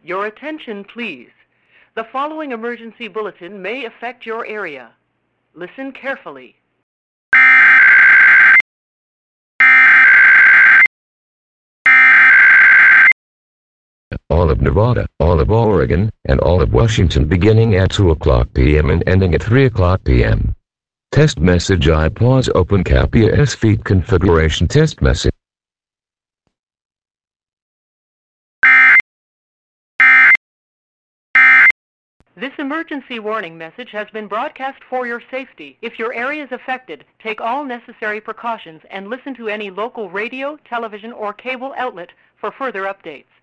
Your attention, please. The following emergency bulletin may affect your area. Listen carefully. All of Nevada, all of Oregon, and all of Washington beginning at 2 o'clock p.m. and ending at 3 o'clock p.m. Test message iPause open Capia S feed configuration test message. This emergency warning message has been broadcast for your safety. If your area is affected, take all necessary precautions and listen to any local radio, television, or cable outlet for further updates.